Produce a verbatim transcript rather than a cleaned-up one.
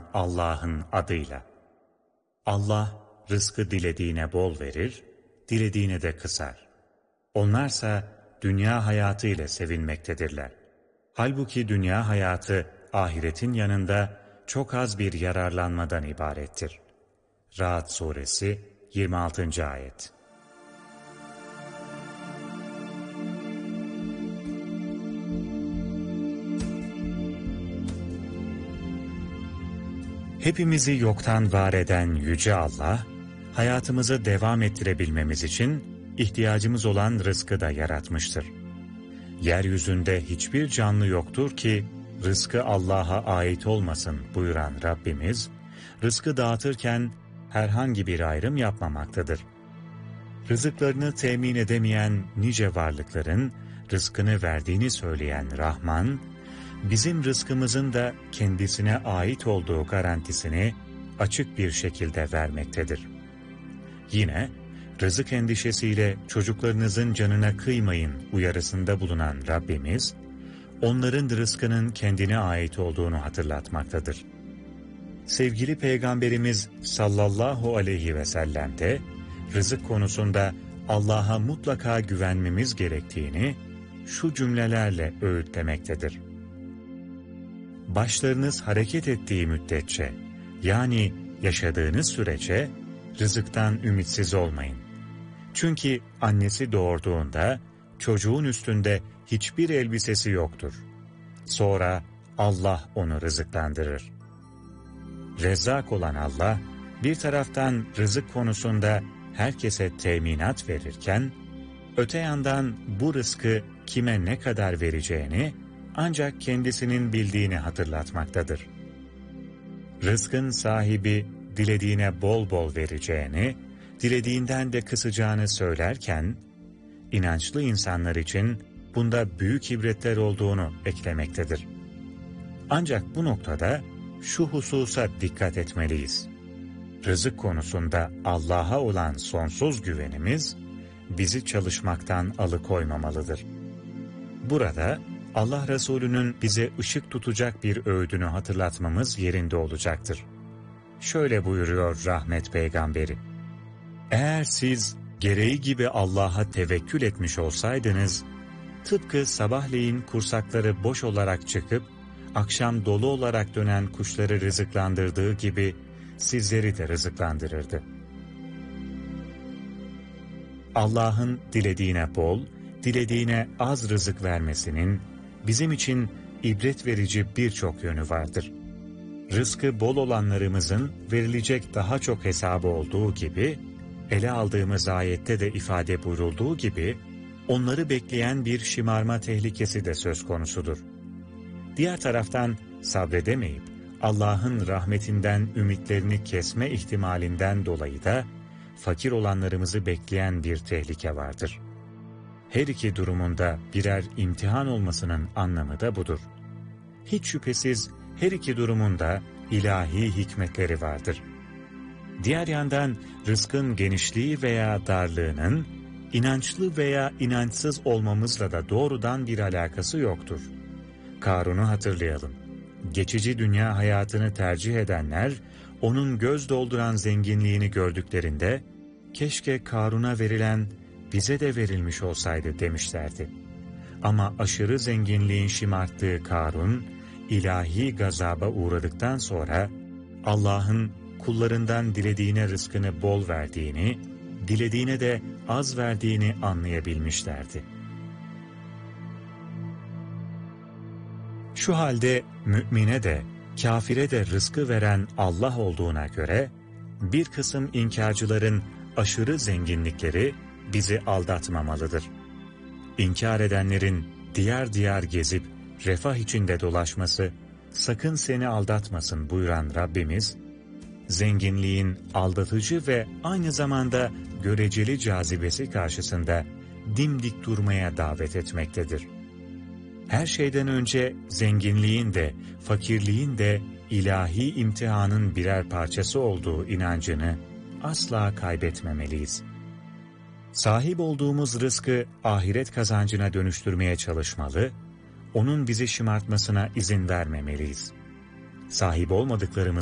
Allah'ın adıyla. Allah rızkı dilediğine bol verir, dilediğine de kısar. Onlarsa dünya hayatı ile sevinmektedirler. Halbuki dünya hayatı ahiretin yanında çok az bir yararlanmadan ibarettir. Ra'd Suresi yirmi altıncı ayet. Hepimizi yoktan var eden Yüce Allah, hayatımızı devam ettirebilmemiz için ihtiyacımız olan rızkı da yaratmıştır. Yeryüzünde hiçbir canlı yoktur ki rızkı Allah'a ait olmasın buyuran Rabbimiz, rızkı dağıtırken herhangi bir ayrım yapmamaktadır. Rızıklarını temin edemeyen nice varlıkların rızkını verdiğini söyleyen Rahman, bizim rızkımızın da kendisine ait olduğu garantisini açık bir şekilde vermektedir. Yine rızık endişesiyle çocuklarınızın canına kıymayın uyarısında bulunan Rabbimiz, onların rızkının kendine ait olduğunu hatırlatmaktadır. Sevgili Peygamberimiz sallallahu aleyhi ve sellem de rızık konusunda Allah'a mutlaka güvenmemiz gerektiğini şu cümlelerle öğütlemektedir. Başlarınız hareket ettiği müddetçe, yani yaşadığınız sürece rızıktan ümitsiz olmayın. Çünkü annesi doğurduğunda çocuğun üstünde hiçbir elbisesi yoktur. Sonra Allah onu rızıklandırır. Rezzak olan Allah, bir taraftan rızık konusunda herkese teminat verirken, öte yandan bu rızkı kime ne kadar vereceğini ancak kendisinin bildiğini hatırlatmaktadır. Rızkın sahibi dilediğine bol bol vereceğini, dilediğinden de kısacağını söylerken, inançlı insanlar için bunda büyük ibretler olduğunu eklemektedir. Ancak bu noktada şu hususa dikkat etmeliyiz. Rızık konusunda Allah'a olan sonsuz güvenimiz, bizi çalışmaktan alıkoymamalıdır. Burada Allah Resulü'nün bize ışık tutacak bir öğüdünü hatırlatmamız yerinde olacaktır. Şöyle buyuruyor rahmet peygamberi: eğer siz gereği gibi Allah'a tevekkül etmiş olsaydınız, tıpkı sabahleyin kursakları boş olarak çıkıp, akşam dolu olarak dönen kuşları rızıklandırdığı gibi sizleri de rızıklandırırdı. Allah'ın dilediğine bol, dilediğine az rızık vermesinin bizim için ibret verici birçok yönü vardır. Rızkı bol olanlarımızın verilecek daha çok hesabı olduğu gibi, ele aldığımız ayette de ifade buyurulduğu gibi, onları bekleyen bir şımarma tehlikesi de söz konusudur. Diğer taraftan sabredemeyip, Allah'ın rahmetinden ümitlerini kesme ihtimalinden dolayı da, fakir olanlarımızı bekleyen bir tehlike vardır. Her iki durumunda birer imtihan olmasının anlamı da budur. Hiç şüphesiz her iki durumunda ilahi hikmetleri vardır. Diğer yandan rızkın genişliği veya darlığının, inançlı veya inançsız olmamızla da doğrudan bir alakası yoktur. Karun'u hatırlayalım. Geçici dünya hayatını tercih edenler, onun göz dolduran zenginliğini gördüklerinde, keşke Karun'a verilen bize de verilmiş olsaydı demişlerdi. Ama aşırı zenginliğin şımarttığı Karun, ilahi gazaba uğradıktan sonra, Allah'ın kullarından dilediğine rızkını bol verdiğini, dilediğine de az verdiğini anlayabilmişlerdi. Şu halde mümine de, kafire de rızkı veren Allah olduğuna göre, bir kısım inkarcıların aşırı zenginlikleri bizi aldatmamalıdır. İnkar edenlerin diyar diyar gezip refah içinde dolaşması, sakın seni aldatmasın buyuran Rabbimiz, zenginliğin aldatıcı ve aynı zamanda göreceli cazibesi karşısında dimdik durmaya davet etmektedir. Her şeyden önce zenginliğin de, fakirliğin de ilahi imtihanın birer parçası olduğu inancını asla kaybetmemeliyiz. Sahip olduğumuz rızkı ahiret kazancına dönüştürmeye çalışmalı, onun bizi şımartmasına izin vermemeliyiz. Sahip olmadıklarımız